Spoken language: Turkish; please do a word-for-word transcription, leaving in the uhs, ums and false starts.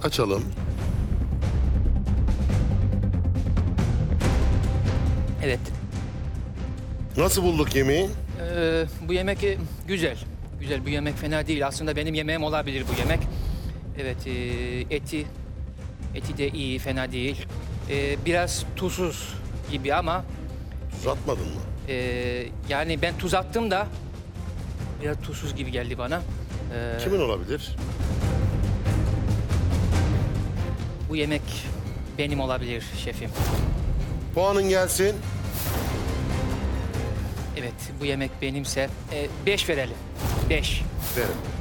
Açalım. Evet. Nasıl bulduk yemeği? Ee, bu yemek e, güzel. Güzel, bu yemek fena değil. Aslında benim yemeğim olabilir bu yemek. Evet, e, eti eti de iyi, fena değil. Ee, biraz tuzsuz gibi ama Tuz atmadın mı? e, yani ben tuz attım da biraz tuzsuz gibi geldi bana. Ee, Kimin olabilir? Bu yemek benim olabilir şefim. Puanın gelsin. Evet, bu yemek benimse e, beş verelim. Beş. Verin.